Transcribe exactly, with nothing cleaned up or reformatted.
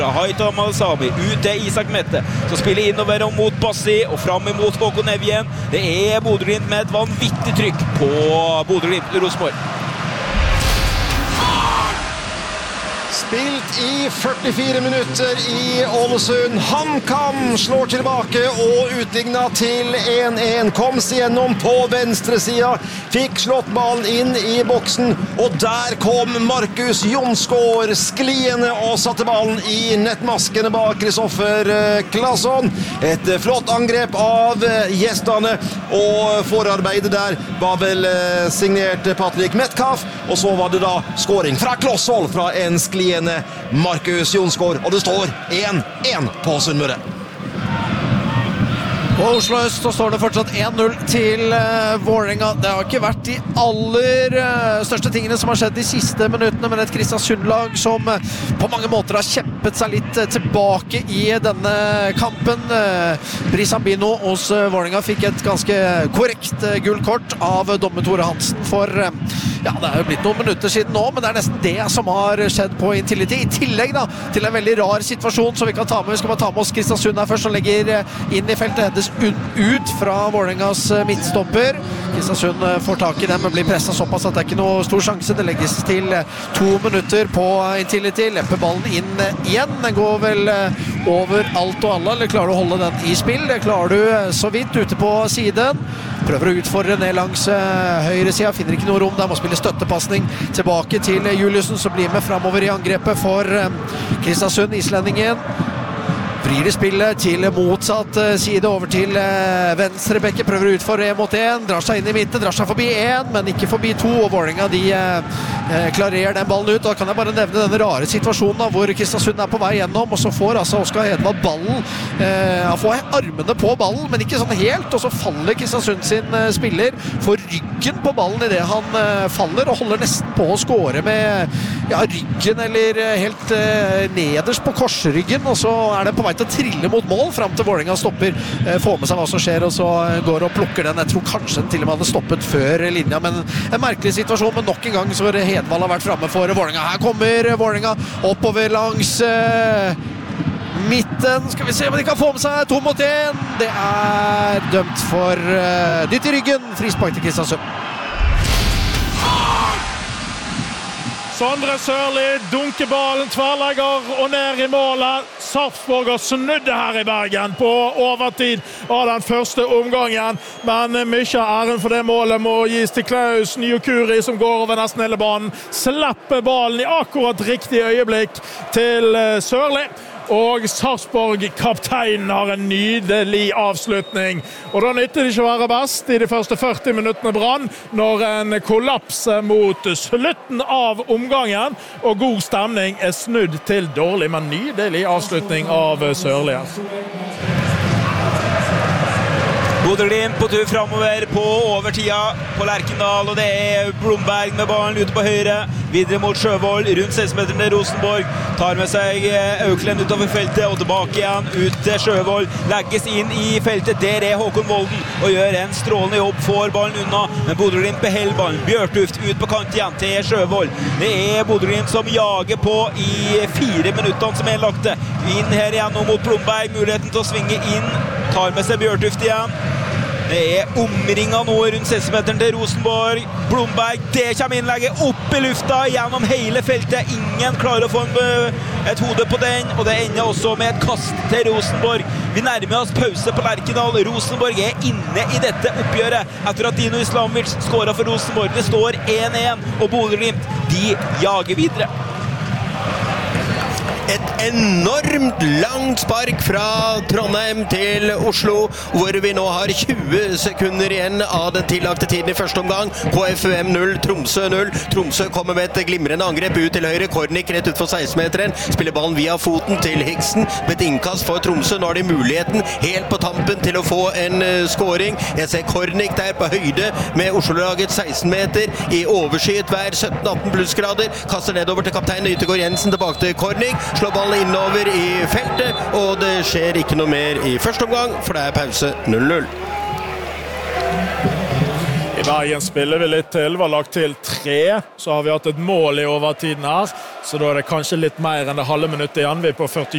Haitham Al-Sami ut til Isak Mette, som spiller innover og mot Bassi og fram imot Håkon Evjen. Det er Bodø Glimt med et vanvittig trykk på Bodø Glimt Rosenborg. Spilt i førtifire minutter i Ålesund. HamKam slår tilbake og utligna til en en. Kom seg gjennom på venstre sida. Fikk slått ballen inn i boksen. Og der kom Markus Jonsgaard skliende og satte ballen i nettmaskene bak Kristoffer Claesson. Et flott angrep av gjestene. Og forarbeidet der var vel signert Patrick Metcalf. Og så var det da skåring fra Klossvoll fra en skliende Markus Jonsgaard, og det står en en på Sunnmøre. På Oslo Øst så står det fortsatt en null til uh, Vålerenga. Det har ikke vært de aller uh, største tingene som har skjedd de siste minuttene, men et Kristiansund-lag som uh, på mange måter har kjempet seg litt uh, tilbake i denne kampen. Uh, Brisambino hos uh, Vålerenga fikk et ganske korrekt uh, gullkort av uh, dommer Tore Hansen for uh, ja, det er jo blitt noen minutter siden nå, men det er nesten det som har skjedd på Intility. I tillegg da, til en veldig rar situasjon som vi kan ta med. Vi skal bare ta med oss Kristiansund her først, som legger inn i feltet, hendes ut fra Vålerengas midtstopper. Kristiansund får tak i dem, men blir presset såpass at det er ikke noe stor sjanse. Det legges til to minutter på Intility. Lepper ballen inn igjen. Den går vel over alt og alle, eller klarer du å holde den i spill? Det klarer du så vidt ute på siden. Prøver å utfordre ned langs høyre siden, finner ikke noe rom der, må spille støttepassning tilbake til Juliussen, som blir med fremover i angrepet for Kristiansund, islendingen. Vrir det spillet til motsatt side, over til venstre bekke, prøver å utfordre en mot en, drar seg inn i midten, drar seg forbi en, men ikke forbi to, og Vålerenga de eh, klarerer den ballen ut. Da kan jeg bare nevne denne rare situasjonen da, hvor Kristiansund er på vei gjennom, og så får altså Oskar Hedvald ballen, eh, han får armene på ballen, men ikke sånn helt, og så faller Kristiansund sin eh, spiller, får ryggen på ballen i det han eh, faller, og holder nesten på å score med ja, ryggen, eller helt eh, nederst på korsryggen, og så er det på vei til å trille mot mål frem til Vålerenga stopper, eh, får med seg hva som skjer, og så går og plukker den. Jeg tror kanskje den til og med hadde stoppet før linja, men en merkelig situasjon, men nok en gang så har Hedvald har vært fremme for Vålerenga. Her kommer Vålerenga oppover langs eh, midten. Skal vi se om de kan få med seg to mot en. Det er dømt for eh, dytt i ryggen. Frispark til Kristiansund. Sondre Sørli dunker ballen, tverrlegger og ned i målet. Sarpsborg har snudde her i Bergen på overtid av den første omgangen, men mye av æren for det målet må gis til Klaus Nyokuri, som går over nesten hele banen, slipper ballen i akkurat riktig øyeblikk til Sørli. Og Sarpsborg-kapteinen har en nydelig avslutning. Og da nytter det ikke å være best i de første førti minuttene Brann, når en kollaps mot slutten av omgangen, og god stemning er snudd til dårlig, men nydelig avslutning av Sørli. Bodø Glimt på tur fremover på overtida på Lerkendal, og det er Blomberg med ballen ute på høyre, videre mot Sjøvoll, rundt seksten til Rosenborg, tar med seg Auklend utover feltet og tilbake igjen ut til Sjøvoll, legges inn i feltet, der er Håkon Volden og gjør en strålende jobb, får ballen unna, men Bodø Glimt beholder ballen. Bjørtuft ut på kant igjen til Sjøvoll. Det er Bodø Glimt som jager på i fire minuttene som er lagt inn her igjen mot Blomberg, muligheten til å svinge inn, tar med seg Bjørtuft igjen. Det er omringet nå rundt seksten til Rosenborg. Blomberg, det kommer innlegget opp i lufta gjennom hele feltet. Ingen klarer å få en, et hode på den, og det ender også med et kast til Rosenborg. Vi nærmer oss pause på Lerkendal. Rosenborg er inne i dette oppgjøret etter at Dino Islamovic skåret for Rosenborg. Det står en en, og Bodø Glimt, de jager videre. Et enormt langt spark fra Trondheim til Oslo, hvor vi nå har tjue sekunder igjen av den tillagte tiden i første omgang. K F U M null, Tromsø null. Tromsø kommer med et glimrende angrep ut til høyre. Kornik rett ut for seksten-meteren. Spiller ballen via foten til Higsen. Med et innkast for Tromsø. Nå har de muligheten helt på tampen til å få en uh, scoring. Jeg ser Kornik der på høyde med Oslo-laget seksten-meter i overskyet vær sytten atten plussgrader. Kaster nedover til kaptein Yttergård Jensen, tilbake til Kornik. Slår ballen innover i feltet, og det skjer ikke noe mer i første omgang, for det er pause null null. I Bergen spiller vi litt til, var lagt til tre, så har vi hatt et mål i overtiden her, så da er det kanskje litt mer enn det halve minuttet igjen, vi er på førti